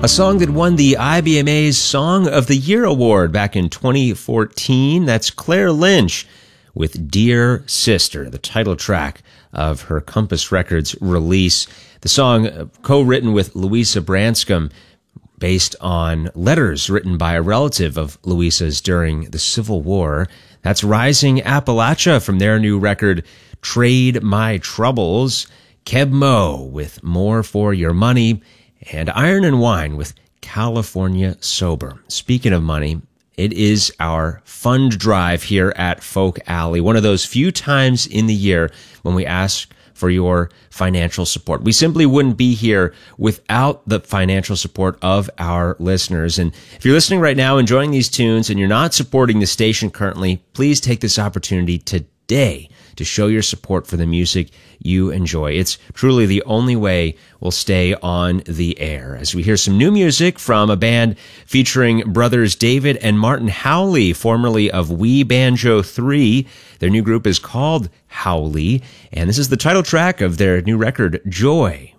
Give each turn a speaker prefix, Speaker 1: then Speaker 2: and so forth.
Speaker 1: A song that won the IBMA's Song of the Year Award back in 2014. That's Claire Lynch with Dear Sister, the title track of her Compass Records release. The song co-written with Louisa Branscombe, based on letters written by a relative of Louisa's during the Civil War. That's Rising Appalachia from their new record, Trade My Troubles. Keb Mo with More for Your Money, and Iron and Wine with California Sober. Speaking of money, it is our fund drive here at Folk Alley, one of those few times in the year when we ask for your financial support. We simply wouldn't be here without the financial support of our listeners. And if you're listening right now, enjoying these tunes, and you're not supporting the station currently, please take this opportunity today to show your support for the music you enjoy. It's truly the only way we'll stay on the air. As we hear some new music from a band featuring brothers David and Martin Howley, formerly of We Banjo 3. Their new group is called Howley, and this is the title track of their new record, Joy.